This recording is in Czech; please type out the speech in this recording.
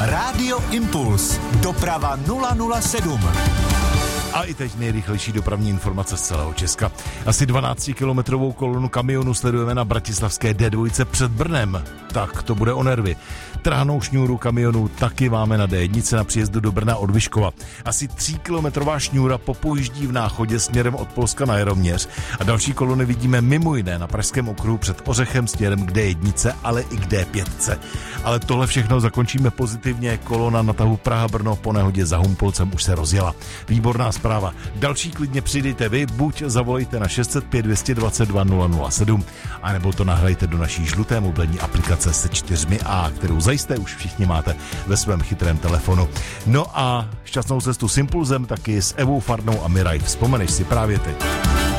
Rádio Impuls. Doprava 007. A i teď nejrychlejší dopravní informace z celého Česka. Asi 12-kilometrovou kolonu kamionů sledujeme na bratislavské D2 před Brnem. Tak to bude o nervy. Trhanou šňůru kamionů taky máme na D1 na příjezdu do Brna od Vyškova. Asi 3kilometrová šňůra popojíždí v Náchodě směrem od Polska na Jaroměř. A další kolony vidíme mimo jiné na Pražském okruhu před Ořechem směrem k D1, ale i k D5. Ale tohle všechno zakončíme pozitivně. Kolona na tahu Praha-Brno po nehodě za Humpolcem už se rozjela. Výborná zpráva. Další klidně přidejte vy, buď zavolejte na 605 222 007, anebo to nahrajte do naší žluté mobilní aplikace se 4A, kterou zajisté už všichni máte ve svém chytrém telefonu. No a šťastnou cestu s Impulzem taky s Evou Farnou a Miraj. Vzpomeneš si právě teď.